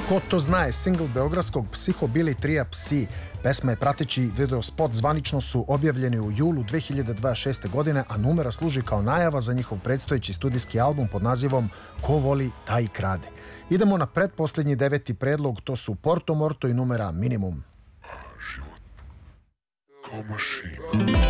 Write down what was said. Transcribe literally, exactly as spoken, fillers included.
Ko to zna je singl beogradskog Psihobili trija Psi. Pesma i prateći video spot zvanično su objavljeni u julu dve hiljade dvadeset šeste. godine, a numera služi kao najava za njihov predstojeći studijski album pod nazivom Ko voli, taj i krade. Idemo na pretposlednji deveti predlog, to su Porto Morto i numera Minimum. Život kao mašina.